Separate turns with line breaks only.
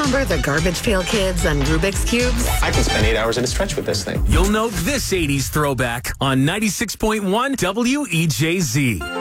Remember the Garbage Pail Kids and Rubik's Cubes?
I can spend 8 hours in a stretch with this thing.
You'll know this 80s throwback on 96.1 WEJZ.